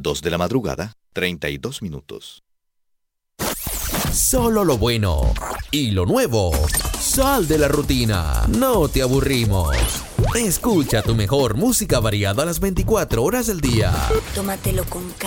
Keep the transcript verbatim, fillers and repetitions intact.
dos de la madrugada, treinta y dos minutos. Solo lo bueno y lo nuevo. Sal de la rutina. No te aburrimos. Escucha tu mejor música variada a las veinticuatro horas del día. Tómatelo con calma.